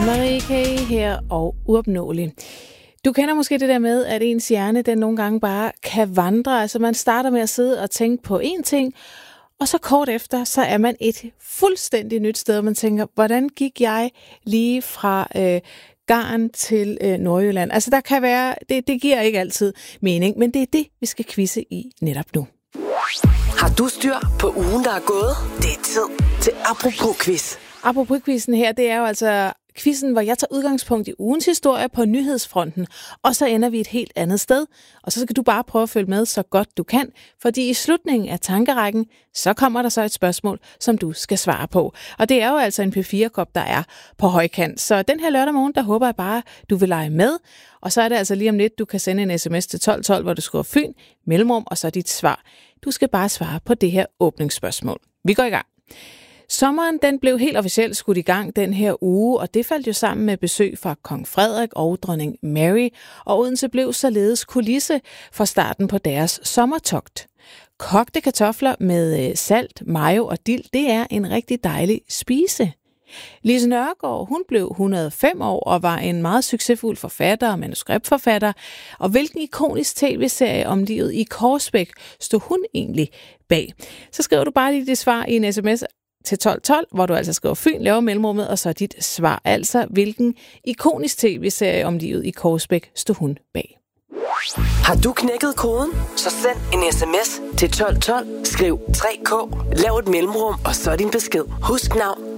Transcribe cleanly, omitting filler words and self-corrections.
Marie K. her og Uopnåelig. Du kender måske det der med, at ens hjerne den nogle gange bare kan vandre. Altså man starter med at sidde og tænke på én ting, og så kort efter, så er man et fuldstændig nyt sted, og man tænker, hvordan gik jeg lige fra Garn til Nordjylland? Altså der kan være, det giver ikke altid mening, men det er det, vi skal quizze i netop nu. Har du styr på ugen, der er gået? Det er tid til Apropos-quiz. Apropos-quizzen her, det er jo altså quizzen, hvor jeg tager udgangspunkt i ugens historie på nyhedsfronten, og så ender vi et helt andet sted. Og så skal du bare prøve at følge med så godt du kan, fordi i slutningen af tankerækken, så kommer der så et spørgsmål, som du skal svare på. Og det er jo altså en P4-kop, der er på højkant. Så den her lørdag morgen, der håber jeg bare, du vil lege med. Og så er det altså lige om lidt, du kan sende en sms til 1212, hvor du skriver Fyn, mellemrum, og så dit svar. Du skal bare svare på det her åbningsspørgsmål. Vi går i gang. Sommeren den blev helt officielt skudt i gang den her uge, og det faldt jo sammen med besøg fra kong Frederik og dronning Mary, og Odense blev således kulisse for starten på deres sommertogt. Kogte kartofler med salt, mayo og dild, det er en rigtig dejlig spise. Lise Nørgaard, hun blev 105 år og var en meget succesfuld forfatter og manuskriptforfatter. Og hvilken ikonisk tv-serie om livet i Korsbæk stod hun egentlig bag? Så skriver du bare lige det svar i en sms til 1212, hvor du altså skriver Fyn, laver mellemrummet, og så dit svar. Altså, hvilken ikonisk tv-serie om livet i Korsbæk stod hun bag? Har du knækket koden? Så send en sms til 1212, skriv 3K, lav et mellemrum, og så din besked. Husk navn